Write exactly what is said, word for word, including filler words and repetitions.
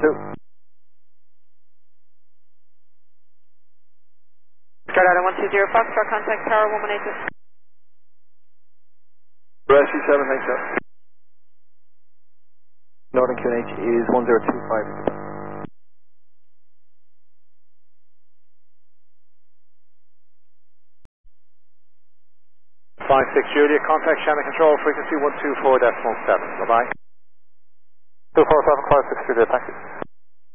two. Start out at one two zero Foxtrot, contact tower one one eight two. Rescue seven, thanks sir. Northern Q N H is one zero two five. five six Julia, contact Shannon Control, frequency one two four decimal seven, bye bye. two four seven five six Julia, thank you.